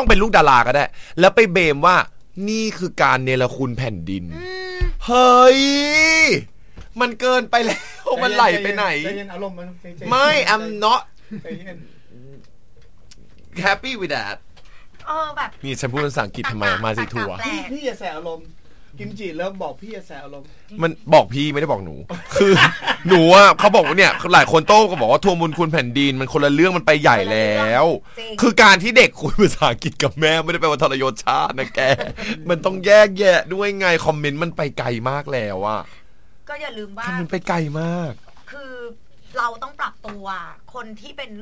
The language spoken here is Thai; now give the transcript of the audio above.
ต้องเป็นลูกดาราก็ได้แล้วไปเบมว่านี่คือการเนรคุณแผ่นดินเฮ้ยมันเกินไปแล้วมันไหลไปไหนไม่ I'm not happy with that แบบนี่ฉันพูดภาษาอังกฤษทำไมมาสิทัวร์พี่อย่าแสอารมณ์กิมจิแล้วบอกพี่อย่าแสอารมณ์มันบอกพี่ไม่ได้บอกหนูคือหนูอ่ะเขาบอกว่าเนี่ยหลายคนโต้ก็บอกว่าทวงบุญคุณแผ่นดินมันคนละเรื่องมันไปใหญ่แล้วคือการที่เด็กคุยภาษาอังกฤษกับแม่ไม่ได้แปลว่าทรยศชาตินะแกมันต้องแยกแยะด้วยไงคอมเมนต์มันไปไกลมากแล้วอ่ะก็อย่าลืมว่ามันไปไกลมากคือเราต้องปรับตัวคนที่เป็น